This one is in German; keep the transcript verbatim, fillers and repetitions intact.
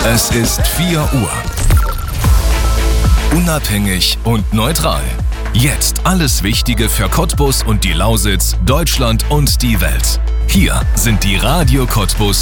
Es ist vier Uhr. Unabhängig und neutral. Jetzt alles Wichtige für Cottbus und die Lausitz, Deutschland und die Welt. Hier sind die Radio Cottbus